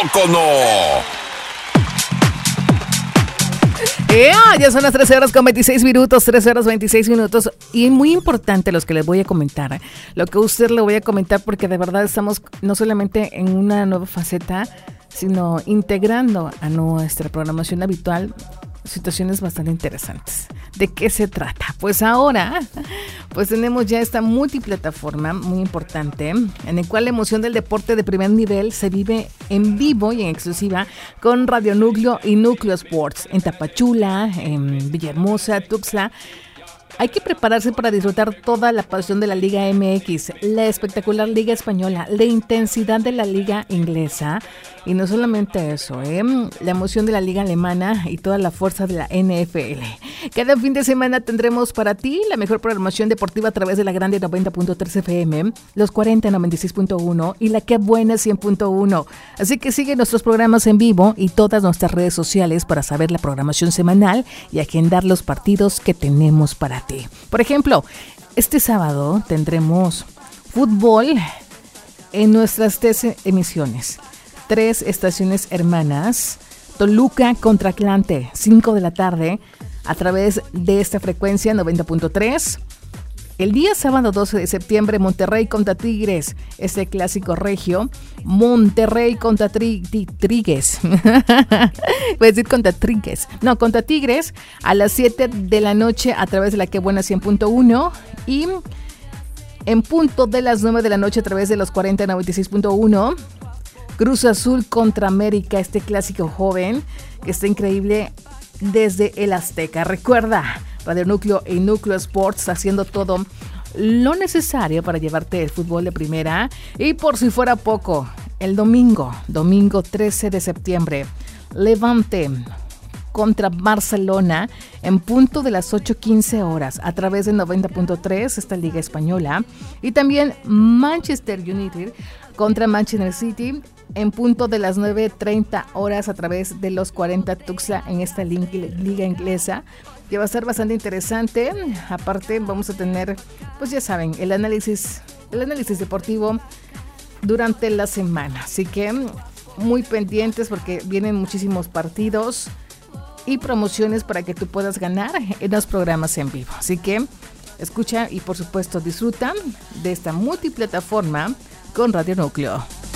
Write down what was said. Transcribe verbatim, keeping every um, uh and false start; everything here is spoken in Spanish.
poco no? Yeah, ya son las trece horas con veintiséis minutos, trece horas veintiséis minutos. Y muy importante los que les voy a comentar, lo que a usted le voy a comentar, porque de verdad estamos no solamente en una nueva faceta, sino integrando a nuestra programación habitual situaciones bastante interesantes. ¿De qué se trata? Pues ahora, pues tenemos ya esta multiplataforma muy importante, en el cual la emoción del deporte de primer nivel se vive en vivo y en exclusiva con Radio Núcleo y Núcleo Sports en Tapachula, en Villahermosa, Tuxtla. Hay que prepararse para disfrutar toda la pasión de la Liga M X, la espectacular Liga Española, la intensidad de la Liga Inglesa y no solamente eso, ¿eh? La emoción de la Liga Alemana y toda la fuerza de la N F L. Cada fin de semana tendremos para ti la mejor programación deportiva a través de la Grande noventa punto tres F M, los cuarenta noventa y seis punto uno y la Qué Buena cien punto uno. Así que sigue nuestros programas en vivo y todas nuestras redes sociales para saber la programación semanal y agendar los partidos que tenemos para ti. Por ejemplo, este sábado tendremos fútbol en nuestras tres emisiones, tres estaciones hermanas, Toluca contra Atlante, cinco de la tarde, a través de esta frecuencia noventa punto tres. El día sábado doce de septiembre, Monterrey contra Tigres, este clásico regio. Monterrey contra tri, tri, Trigues. Voy a decir contra Trigues. No, contra Tigres a las siete de la noche a través de la Qué Buena cien punto uno. Y en punto de las nueve de la noche a través de los cuarenta noventa y seis punto uno. Cruz Azul contra América, este clásico joven que está increíble desde el Azteca. Recuerda, Radio Núcleo y Núcleo Sports haciendo todo lo necesario para llevarte el fútbol de primera. Y por si fuera poco, el domingo, domingo trece de septiembre, Levante contra Barcelona en punto de las ocho quince horas a través de noventa punto tres, esta Liga Española. Y también Manchester United contra Manchester City en punto de las nueve treinta horas a través de los cuarenta Tuxtla en esta liga inglesa, que va a ser bastante interesante. Aparte vamos a tener, pues ya saben, el análisis, el análisis deportivo durante la semana. Así que muy pendientes porque vienen muchísimos partidos y promociones para que tú puedas ganar en los programas en vivo. Así que escucha y por supuesto disfruta de esta multiplataforma con Radio Núcleo.